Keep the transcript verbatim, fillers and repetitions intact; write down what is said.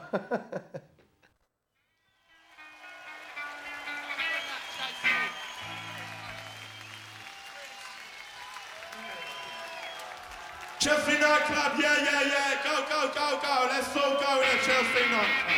Chelsea nightclub, yeah, yeah, yeah, go, go, go, go, let's all go to Chelsea nightclub.